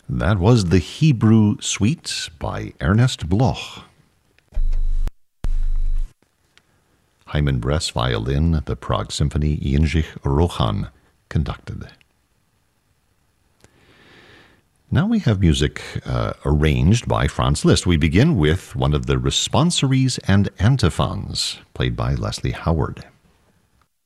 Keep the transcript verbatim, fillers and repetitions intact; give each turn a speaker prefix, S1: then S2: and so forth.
S1: That was the Hebrew Suite by Ernest Bloch. Hyman Bress violin, the Prague Symphony, Jindřich Rohan conducted. Now we have music uh, arranged by Franz Liszt. We begin with one of the responsories and antiphons, played by Leslie Howard.